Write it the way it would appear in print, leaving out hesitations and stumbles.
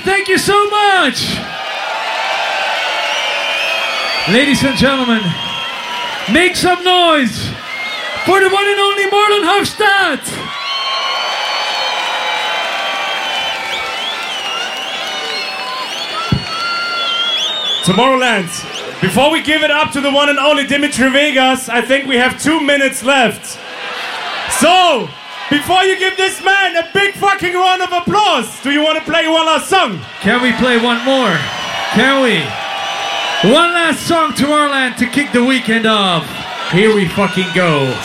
thank you so much. Ladies and gentlemen, make some noise for the one and only Marlon Hofstadt. Tomorrowland. Before we give it up to the one and only Dimitri Vegas, I think we have 2 minutes left. So, before you give this man a big fucking round of applause, do you want to play one last song? Can we play one more? Can we? One last song, Tomorrowland, to kick the weekend off. Here we fucking go.